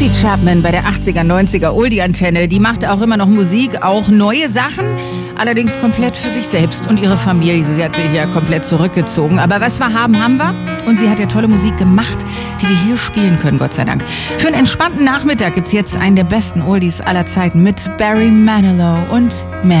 Tracy Chapman bei der 80er, 90er Oldie-Antenne. Die macht auch immer noch Musik, auch neue Sachen, allerdings komplett für sich selbst und ihre Familie. Sie hat sich ja komplett zurückgezogen. Aber was wir haben, haben wir. Und sie hat ja tolle Musik gemacht, die wir hier spielen können, Gott sei Dank. Für einen entspannten Nachmittag gibt's jetzt einen der besten Oldies aller Zeiten mit Barry Manilow und